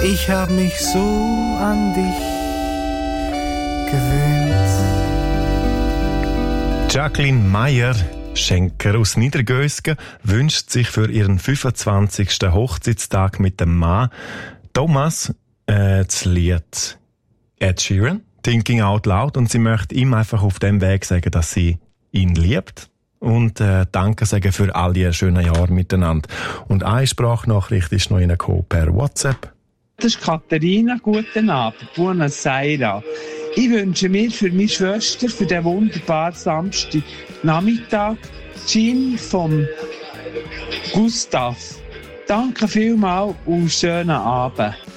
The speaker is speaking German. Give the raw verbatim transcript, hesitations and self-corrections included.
Ich hab mich so an dich gewöhnt. Jacqueline Meyer, Schenker aus Niedergösgen, wünscht sich für ihren fünfundzwanzigsten Hochzeitstag mit dem Mann Thomas äh, das Lied Ed Sheeran, Thinking Out Loud, und sie möchte ihm einfach auf dem Weg sagen, dass sie ihn liebt und äh, Danke sagen für all die schönen Jahre miteinander. Und eine Sprachnachricht ist noch reingekommen per WhatsApp. Das ist Katharina, guten Abend, buonasera. Ich wünsche mir für meine Schwester für den wunderbaren Samstag Nachmittag Gin vom Gustav. Danke vielmals und schönen Abend.